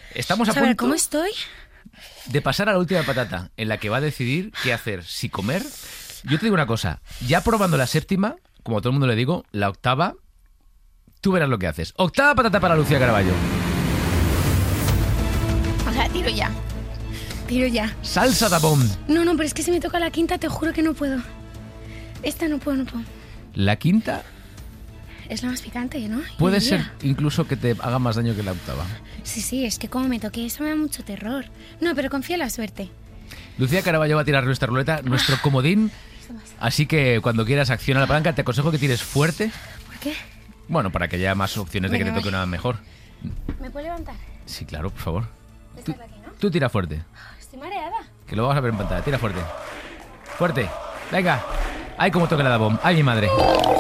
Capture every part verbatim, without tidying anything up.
Estamos a, a ver, punto ¿cómo estoy? de pasar a la última patata, en la que va a decidir qué hacer, si comer. Yo te digo una cosa, ya probando la séptima, como a todo el mundo le digo, la octava, tú verás lo que haces. Octava patata para Lucía Caraballo. O sea, tiro ya. Tiro ya. Salsa tapón. No, no, pero es que si me toca la quinta, te juro que no puedo. Esta no puedo, no puedo. La quinta Es la más picante, ¿no? puede Yo ser diría. incluso que te haga más daño que la octava. Sí, sí, es que como me toqué eso me da mucho terror. No, pero confía en la suerte. Lucía Caraballo va a tirar nuestra ruleta, nuestro comodín. Así que cuando quieras acciona la palanca, te aconsejo que tires fuerte. ¿Por qué? Bueno, para que haya más opciones de que te Venga, toque voy. una mejor. ¿Me puedo levantar? Sí, claro, por favor. Esta es la que, ¿no? Tú tira fuerte, Estoy mareada. que lo vamos a ver en pantalla. Tira fuerte. Fuerte. Venga. Ay, cómo toca la dabón. Ay, mi madre.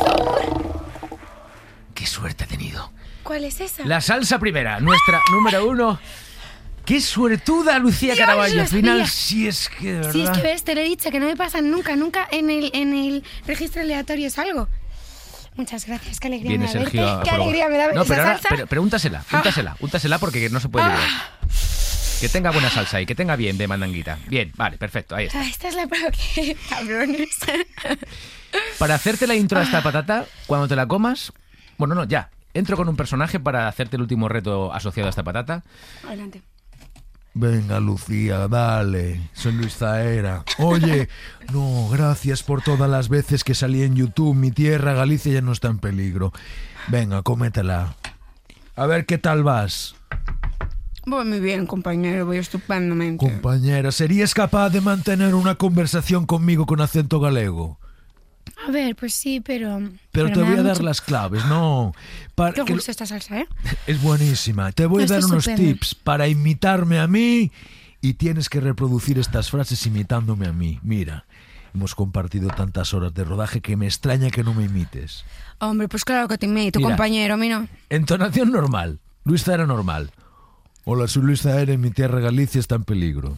Qué suerte he tenido. ¿Cuál es esa? La salsa primera, nuestra número uno. Qué suertuda, Lucía Dios, Caraballo. lo Al final, sabía. sí es que, de verdad. Sí, es que ves, te lo he dicho, que no me pasan nunca, nunca en el, en el registro aleatorio salgo. Muchas gracias, qué alegría Viene me da Sergio verte. a Qué probar. alegría me da No, esa pero ahora, salsa. pero, pregúntasela, úntasela, úntasela porque no se puede librar. Que tenga buena salsa y que tenga bien de mandanguita. Bien, vale, perfecto, ahí está. Ah, esta es la prueba que... Cabrones. Para hacerte la intro a esta patata, cuando te la comas... Bueno, no, ya. Entro con un personaje para hacerte el último reto asociado a esta patata. Adelante. Venga, Lucía, dale. Soy Luis Zaera. Oye, no, gracias por todas las veces que salí en YouTube. Mi tierra, Galicia, ya no está en peligro. Venga, cómetela. A ver qué tal vas. Voy muy bien, compañero, voy estupendamente. Compañera, ¿serías capaz de mantener una conversación conmigo con acento galego? A ver, pues sí, pero... Pero, te me voy da a dar mucho- las claves, ¿no? Para Qué que- gusto esta salsa, ¿eh? Es buenísima. Te voy a Está dar unos estupendo. tips para imitarme a mí y tienes que reproducir estas frases imitándome a mí. Mira, hemos compartido tantas horas de rodaje que me extraña que no me imites. Hombre, pues claro que te imito, Mira. compañero, a mí no. Entonación normal. Luis Zaera normal. Hola, soy Luis Zaera y mi tierra Galicia está en peligro.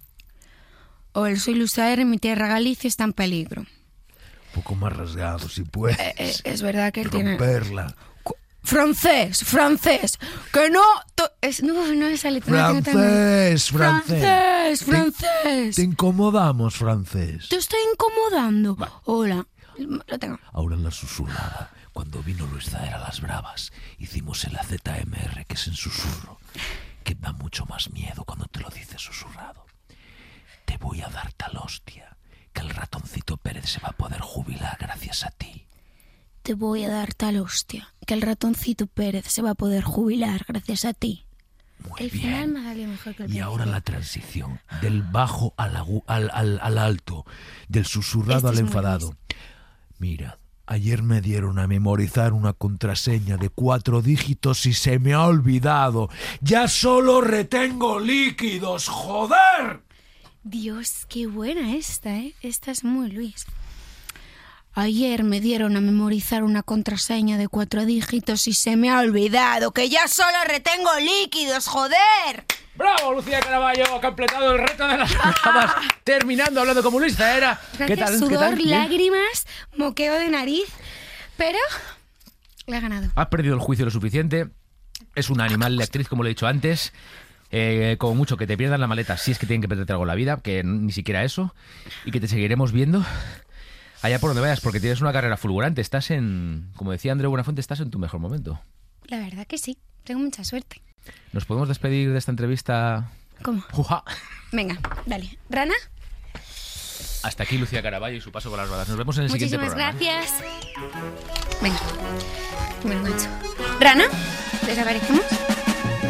Hola, soy Luis Zaera y mi tierra Galicia está en peligro. Un poco más rasgado, si puedes. Eh, eh, es verdad que él tiene... Romperla. Francés, francés, que no... to- es, no, no me sale... no tengo tan- Francés, francés. Francés, Te- francés. Te incomodamos, francés. Te estoy incomodando. Hola, lo tengo. Ahora la susurrada. Cuando vino Luis Zaera a las bravas, hicimos el A Z M R, que es en susurro, que da mucho más miedo cuando te lo dices susurrado. Te voy a dar tal hostia que el ratoncito Pérez se va a poder jubilar gracias a ti. Te voy a dar tal hostia que el ratoncito Pérez se va a poder jubilar gracias a ti. Muy El bien. final me ha salido mejor que el Y principio. ahora la transición del bajo al, agu- al, al, al alto, del susurrado Este al es muy enfadado. Mira, ayer me dieron a memorizar una contraseña de cuatro dígitos y se me ha olvidado. ¡Ya solo retengo líquidos, joder! Dios, qué buena esta, ¿eh? Esta es muy Luis. Ayer me dieron a memorizar una contraseña de cuatro dígitos y se me ha olvidado que ya solo retengo líquidos, joder. ¡Bravo, Lucía Caraballo! Ha completado el reto de las bravas. Terminando hablando como Luis Zaera. ¿Qué Gracias, tal? ¿Qué sudor, tal? Bien. lágrimas, moqueo de nariz, pero le he ganado. Has perdido el juicio lo suficiente. Es una animal de actriz, como lo he dicho antes. Eh, como mucho que te pierdan la maleta si es que tienen que perderte algo en la vida, que ni siquiera eso. Y que te seguiremos viendo allá por donde vayas, porque tienes una carrera fulgurante. Estás en, como decía Andreu Buenafuente, estás en tu mejor momento. La verdad que sí, tengo mucha suerte. ¿Nos podemos despedir de esta entrevista? ¿Cómo? ¡Juja! Venga, dale. ¿Rana? Hasta aquí Lucía Caraballo y su paso por las rodas. Nos vemos en el siguiente Muchísimas programa. gracias. Venga, me lo engancho. ¿Rana? ¿Desaparecemos?